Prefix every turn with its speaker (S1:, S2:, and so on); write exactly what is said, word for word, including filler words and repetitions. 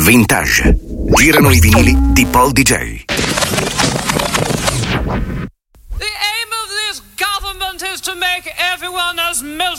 S1: Vintage. Girano i vinili di Paul D J.
S2: The aim of this government is to make everyone as miserable